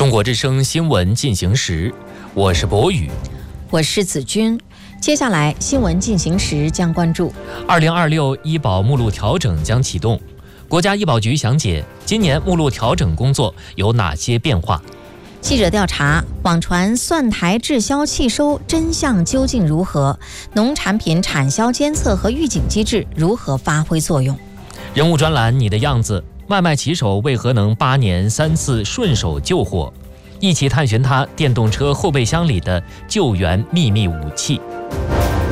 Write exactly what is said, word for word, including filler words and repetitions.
中国之声新闻进行时，我是博宇， 我是子君。接下来新闻进行时将关注： 二零二六医保目录调整将启动，国家医保局详解今年目录调整工作有哪些变化。 记者调查，网传蒜台滞销弃收真相究竟如何？农产品产销监测和预警机制如何发挥作用？ 人物专栏，你的样子，外卖骑手为何能八年三次顺手救火？一起探寻他电动车后备箱里的救援秘密武器。